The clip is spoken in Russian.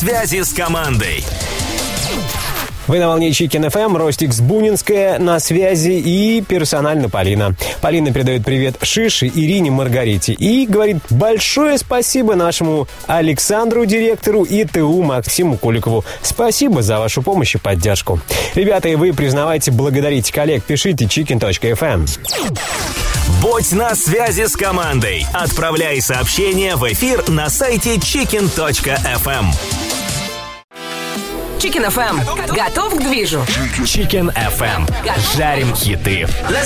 связи с командой. Вы на волне Chicken FM, Ростикс Бунинская на связи и персонально Полина. Полина передает привет Шише, Ирине, Маргарите и говорит большое спасибо нашему Александру, директору, и ТУ Максиму Куликову. Спасибо за вашу помощь и поддержку. Ребята, и вы признавайте, благодарите коллег, пишите chicken.fm. Будь на связи с командой. Отправляй сообщения в эфир на сайте chicken.fm. Chicken FM. Готов к движу? Chicken FM. Жарим хиты.